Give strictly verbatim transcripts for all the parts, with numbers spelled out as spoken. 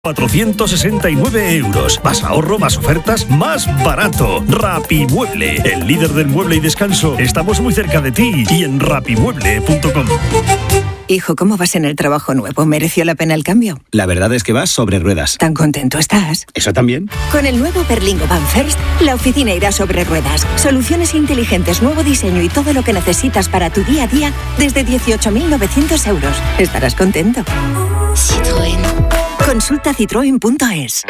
cuatrocientos sesenta y nueve euros. Más ahorro, más ofertas, más barato. Rapimueble, el líder del mueble y descanso. Estamos muy cerca de ti y en rapimueble punto com. Hijo, ¿cómo vas en el trabajo nuevo? ¿Mereció la pena el cambio? La verdad es que vas sobre ruedas. ¿Tan contento estás? ¿Eso también? Con el nuevo Berlingo Van First, la oficina irá sobre ruedas. Soluciones inteligentes, nuevo diseño y todo lo que necesitas para tu día a día desde dieciocho mil novecientos euros. Estarás contento. Citroën. Consulta citroen punto es.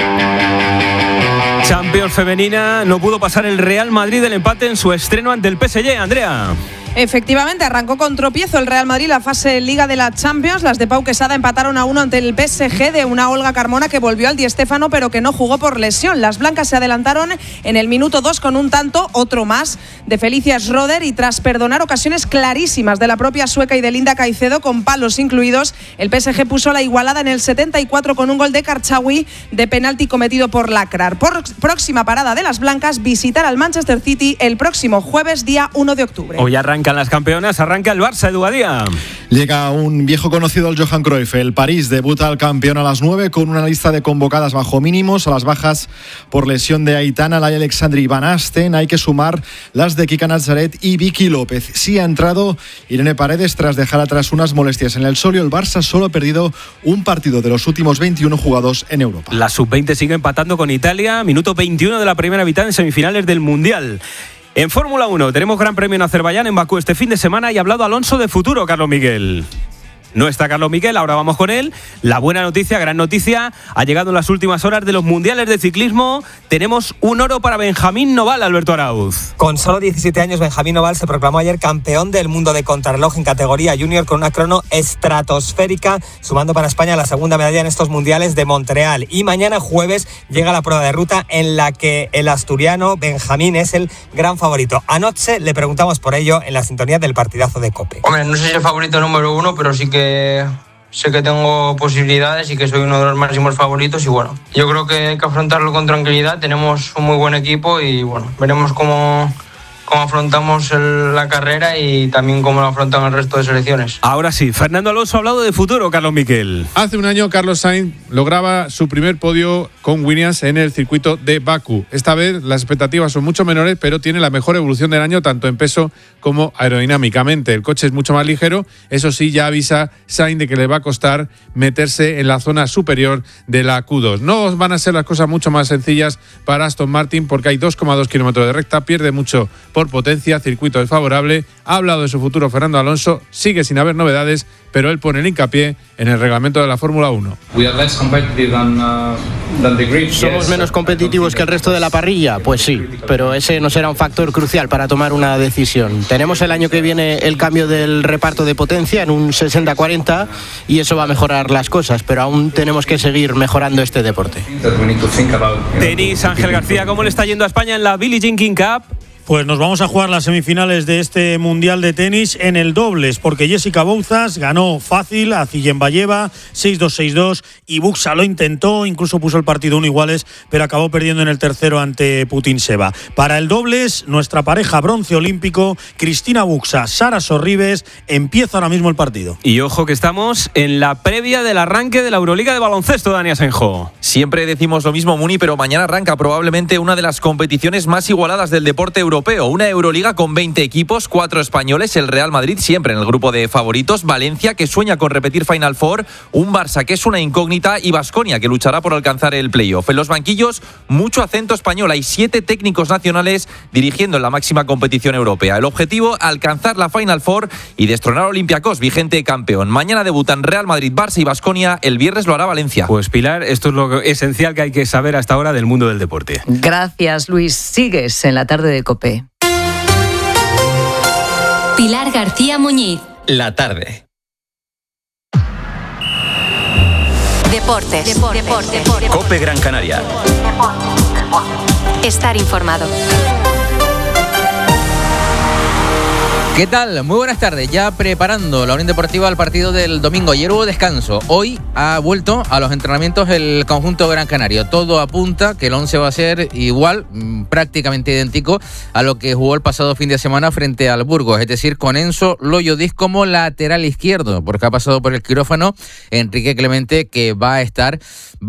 Champions femenina, no pudo pasar el Real Madrid del empate en su estreno ante el P S G. Andrea. Efectivamente, arrancó con tropiezo el Real Madrid la fase Liga de la Champions. Las de Pau Quesada empataron a uno ante el P S G de una Olga Carmona que volvió al Di Stéfano pero que no jugó por lesión. Las blancas se adelantaron en el minuto dos con un tanto, otro más, de Felicia Schroeder, y tras perdonar ocasiones clarísimas de la propia sueca y de Linda Caicedo, con palos incluidos, el P S G puso la igualada en el setenta y cuatro con un gol de Karchaoui de penalti cometido por Lacrar. Por próxima parada de las blancas, visitar al Manchester City el próximo jueves, día uno de octubre. Hoy arranca Arrancan las campeonas, arranca el Barça, Edu Badía. Llega un viejo conocido al Johan Cruyff. El París debuta al campeón a las nueve con una lista de convocadas bajo mínimos. A las bajas por lesión de Aitana, Laia Alexandri y Van Asten hay que sumar las de Kika Nazaret y Vicky López. Sí ha entrado Irene Paredes tras dejar atrás unas molestias en el solio. El Barça solo ha perdido un partido de los últimos veintiuno jugados en Europa. La sub veinte sigue empatando con Italia. Minuto veintiuno de la primera mitad en semifinales del Mundial. En Fórmula uno tenemos Gran Premio en Azerbaiyán, en Bakú este fin de semana, y ha hablado Alonso de futuro, Carlos Miguel. No está Carlos Miguel, ahora vamos con él. La buena noticia, gran noticia, ha llegado en las últimas horas de los mundiales de ciclismo. Tenemos un oro para Benjamín Noval, Alberto Arauz. Con solo diecisiete años, Benjamín Noval se proclamó ayer campeón del mundo de contrarreloj en categoría junior con una crono estratosférica, sumando para España la segunda medalla en estos mundiales de Montreal. Y mañana jueves llega la prueba de ruta en la que el asturiano Benjamín es el gran favorito. Anoche le preguntamos por ello en la sintonía del partidazo de COPE. Hombre, no sé si el favorito número uno, pero sí que sé que tengo posibilidades y que soy uno de los máximos favoritos, y bueno, yo creo que hay que afrontarlo con tranquilidad. Tenemos un muy buen equipo y bueno, veremos cómo, cómo afrontamos el, la carrera y también cómo lo afrontan el resto de selecciones. Ahora sí, Fernando Alonso ha hablado de futuro, Carlos Miquel. Hace un año Carlos Sainz lograba su primer podio con Williams en el circuito de Bakú. Esta vez las expectativas son mucho menores, pero tiene la mejor evolución del año tanto en peso como aerodinámicamente. El coche es mucho más ligero, eso sí, ya avisa Sainz de que le va a costar meterse en la zona superior de la Q dos. No van a ser las cosas mucho más sencillas para Aston Martin porque hay dos coma dos kilómetros de recta, pierde mucho por potencia, circuito desfavorable. Ha hablado de su futuro Fernando Alonso, sigue sin haber novedades, pero él pone el hincapié en el reglamento de la Fórmula uno. ¿Somos menos competitivos que el resto de la parrilla? Pues sí, pero ese no será un factor crucial para tomar una decisión. Tenemos el año que viene el cambio del reparto de potencia en un sesenta cuarenta y eso va a mejorar las cosas, pero aún tenemos que seguir mejorando este deporte. Tenis, Ángel García, ¿cómo le está yendo a España en la Billie Jean King Cup? Pues nos vamos a jugar las semifinales de este Mundial de Tenis en el dobles, porque Jessica Bouzas ganó fácil a Zillenbayeva seis dos seis dos y Buxa lo intentó, incluso puso el partido uno iguales, pero acabó perdiendo en el tercero ante Putintseva. Para el dobles, nuestra pareja bronce olímpico, Cristina Buxa, Sara Sorribes, empieza ahora mismo el partido. Y ojo que estamos en la previa del arranque de la Euroliga de baloncesto, Dani Asenjo. Siempre decimos lo mismo, Muni, pero mañana arranca probablemente una de las competiciones más igualadas del deporte europeo. Una Euroliga con veinte equipos, cuatro españoles, el Real Madrid siempre en el grupo de favoritos, Valencia que sueña con repetir Final Four, un Barça que es una incógnita y Baskonia que luchará por alcanzar el playoff. En los banquillos, mucho acento español, hay siete técnicos nacionales dirigiendo en la máxima competición europea. El objetivo, alcanzar la Final Four y destronar a Olympiacos, vigente campeón. Mañana debutan Real Madrid, Barça y Baskonia, el viernes lo hará Valencia. Pues Pilar, esto es lo esencial que hay que saber hasta ahora del mundo del deporte. Gracias, Luis. Sigues en la tarde de COPE. Pilar García Muñiz. La tarde. Deportes. Deportes. Deportes. Deportes. COPE Gran Canaria. Deportes. Deportes. Estar informado. ¿Qué tal? Muy buenas tardes. Ya preparando la Unión Deportiva al partido del domingo. Ayer hubo descanso. Hoy ha vuelto a los entrenamientos el conjunto Gran Canario. Todo apunta que el once va a ser igual, prácticamente idéntico a lo que jugó el pasado fin de semana frente al Burgos. Es decir, con Enzo Loyo Diz como lateral izquierdo, porque ha pasado por el quirófano Enrique Clemente, que va a estar